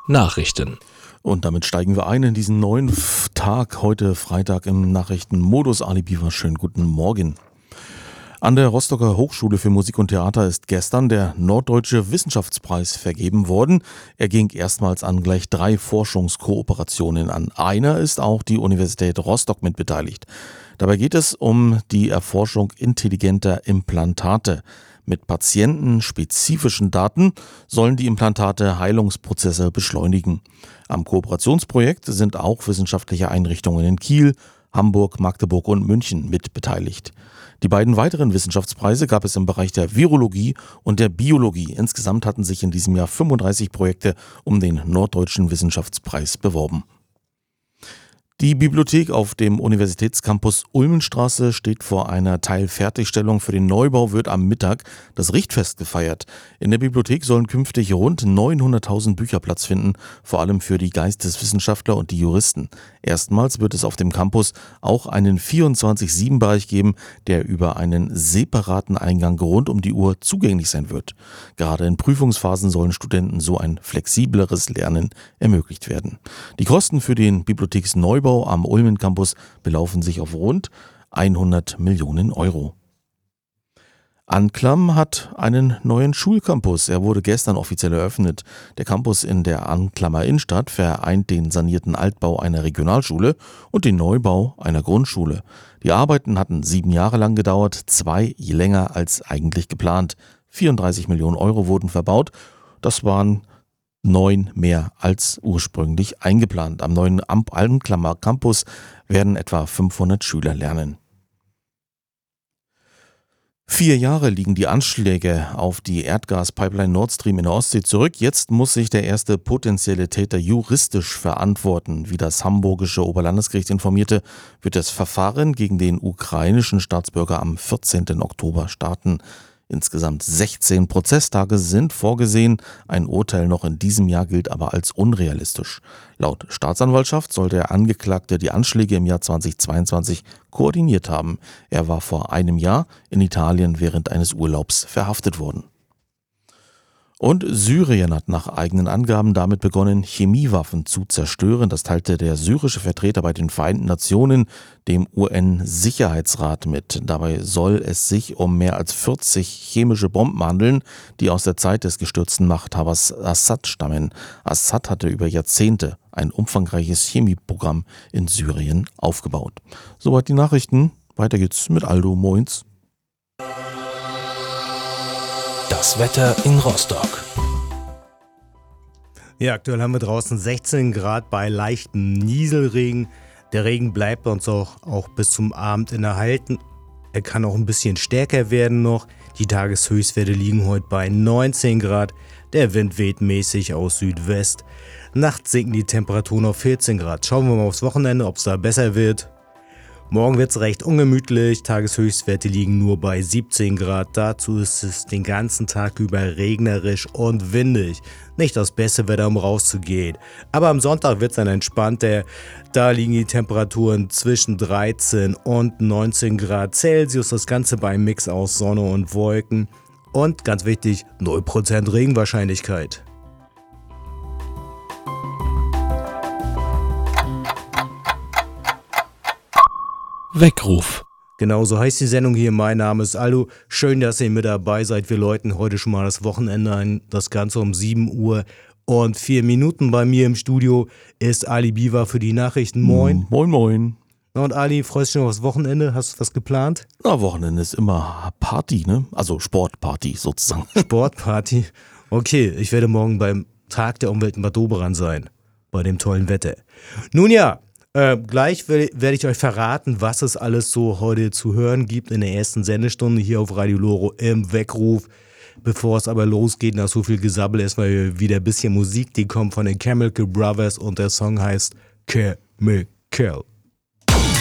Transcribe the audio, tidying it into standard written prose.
Nachrichten. Und damit steigen wir ein in diesen neuen Tag, heute Freitag im Nachrichtenmodus. Ali Biwa, schönen guten Morgen. An der Rostocker Hochschule für Musik und Theater ist gestern der Norddeutsche Wissenschaftspreis vergeben worden. Er ging erstmals an gleich 3 Forschungskooperationen an. Einer ist auch die Universität Rostock mit beteiligt. Dabei geht es um die Erforschung intelligenter Implantate. Mit patientenspezifischen Daten sollen die Implantate Heilungsprozesse beschleunigen. Am Kooperationsprojekt sind auch wissenschaftliche Einrichtungen in Kiel, Hamburg, Magdeburg und München mit beteiligt. Die beiden weiteren Wissenschaftspreise gab es im Bereich der Virologie und der Biologie. Insgesamt hatten sich in diesem Jahr 35 Projekte um den Norddeutschen Wissenschaftspreis beworben. Die Bibliothek auf dem Universitätscampus Ulmenstraße steht vor einer Teilfertigstellung. Für den Neubau wird am Mittag das Richtfest gefeiert. In der Bibliothek sollen künftig rund 900.000 Bücher Platz finden, vor allem für die Geisteswissenschaftler und die Juristen. Erstmals wird es auf dem Campus auch einen 24/7-Bereich geben, der über einen separaten Eingang rund um die Uhr zugänglich sein wird. Gerade in Prüfungsphasen sollen Studenten so ein flexibleres Lernen ermöglicht werden. Die Kosten für den Bibliotheksneubau am Ulmen Campus belaufen sich auf rund 100 Millionen Euro. Anklam hat einen neuen Schulcampus. Er wurde gestern offiziell eröffnet. Der Campus in der Anklammer Innenstadt vereint den sanierten Altbau einer Regionalschule und den Neubau einer Grundschule. Die Arbeiten hatten 7 Jahre lang gedauert, 2 länger als eigentlich geplant. 34 Millionen Euro wurden verbaut. Das waren 9 mehr als ursprünglich eingeplant. Am neuen Anklammer Campus werden etwa 500 Schüler lernen. 4 Jahre liegen die Anschläge auf die Erdgaspipeline Nord Stream in der Ostsee zurück. Jetzt muss sich der erste potenzielle Täter juristisch verantworten. Wie das hamburgische Oberlandesgericht informierte, wird das Verfahren gegen den ukrainischen Staatsbürger am 14. Oktober starten. Insgesamt 16 Prozesstage sind vorgesehen. Ein Urteil noch in diesem Jahr gilt aber als unrealistisch. Laut Staatsanwaltschaft soll der Angeklagte die Anschläge im Jahr 2022 koordiniert haben. Er war vor einem Jahr in Italien während eines Urlaubs verhaftet worden. Und Syrien hat nach eigenen Angaben damit begonnen, Chemiewaffen zu zerstören. Das teilte der syrische Vertreter bei den Vereinten Nationen, dem UN-Sicherheitsrat, mit. Dabei soll es sich um mehr als 40 chemische Bomben handeln, die aus der Zeit des gestürzten Machthabers Assad stammen. Assad hatte über Jahrzehnte ein umfangreiches Chemieprogramm in Syrien aufgebaut. Soweit die Nachrichten. Weiter geht's mit Aldo. Moins. Das Wetter in Rostock. Ja, aktuell haben wir draußen 16 Grad bei leichtem Nieselregen. Der Regen bleibt uns auch bis zum Abend erhalten. Er kann auch ein bisschen stärker werden noch. Die Tageshöchstwerte liegen heute bei 19 Grad. Der Wind weht mäßig aus Südwest. Nachts sinken die Temperaturen auf 14 Grad. Schauen wir mal aufs Wochenende, ob es da besser wird. Morgen wird es recht ungemütlich, Tageshöchstwerte liegen nur bei 17 Grad. Dazu ist es den ganzen Tag über regnerisch und windig. Nicht das beste Wetter, um rauszugehen. Aber am Sonntag wird es dann entspannter. Da liegen die Temperaturen zwischen 13 und 19 Grad Celsius. Das Ganze beim Mix aus Sonne und Wolken. Und ganz wichtig, 0% Regenwahrscheinlichkeit. Weckruf. Genau, so heißt die Sendung hier. Mein Name ist Aldo. Schön, dass ihr mit dabei seid. Wir läuten heute schon mal das Wochenende ein. Das Ganze um 7 Uhr und 4 Minuten. Bei mir im Studio ist Ali Biwa für die Nachrichten. Moin. Moin, moin. Und Ali, freust du dich noch aufs Wochenende? Hast du was geplant? Na, Wochenende ist immer Party, ne? Also Sportparty sozusagen. Sportparty? Okay, ich werde morgen beim Tag der Umwelt in Bad Doberan sein. Bei dem tollen Wetter. Nun ja. Gleich werde ich euch verraten, was es alles so heute zu hören gibt in der ersten Sendestunde hier auf Radio Loro im Weckruf. Bevor es aber losgeht, nach so viel Gesabbel, erstmal wieder ein bisschen Musik, die kommt von den Chemical Brothers und der Song heißt Chemical.